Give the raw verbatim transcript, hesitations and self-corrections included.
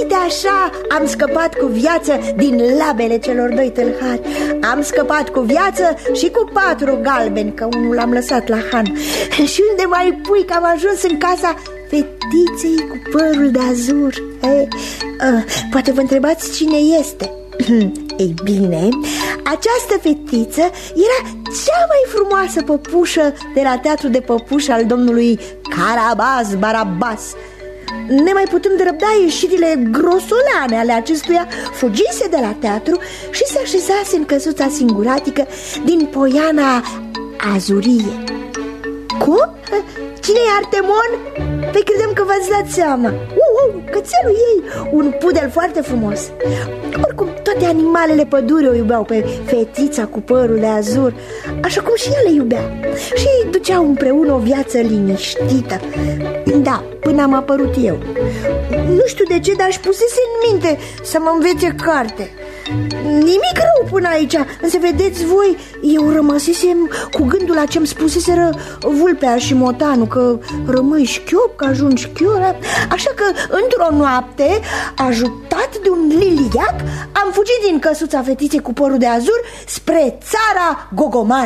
Uite așa am scăpat cu viață din labele celor doi tâlhari. Am scăpat cu viață și cu patru galbeni, că unul l-am lăsat la Han. Și unde mai pui că am ajuns în casa fetiței cu părul de azur. e, uh, Poate vă întrebați cine este. Ei bine, această fetiță era cea mai frumoasă păpușă de la teatru de păpuși al domnului Carabas Barabas. Nemai putând răbda ieșirile grosolane ale acestuia, fugise de la teatru și se așezase în căsuța singuratică din Poiana Azurie. Cum? Cine-i Artemon? Păi credem că v-ați dat seama. uh, uh, Cățelul ei, un pudel foarte frumos. Oricum, toate animalele pădurii o iubeau pe fetița cu părul de azur, așa cum și el le iubea. Și ei duceau împreună o viață liniștită. Da, până am apărut eu. Nu știu de ce, dar își pusese în minte să mă învețe carte. Nimic rău până aici, însă vedeți voi, eu rămăsesem cu gândul la ce-mi spuseseră vulpea și motanul, că rămâi șchiop, că ajungi șchioră. Așa că, într-o noapte, ajutat de un liliac, am fugit din căsuța fetiței cu părul de azur spre țara Gogomar.